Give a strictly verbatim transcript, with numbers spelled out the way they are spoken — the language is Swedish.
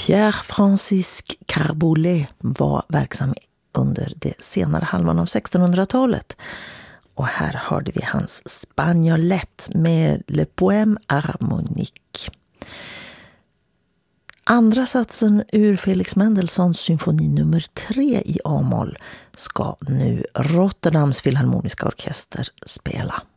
Pierre-Francis Carboulet var verksam under det senare halvan av sextonhundratalet. Och här hörde vi hans Spagnolette med Le Poème Harmonique. Andra satsen ur Felix Mendelssohns symfoni nummer tre i A-moll ska nu Rotterdams Filharmoniska Orkester spela.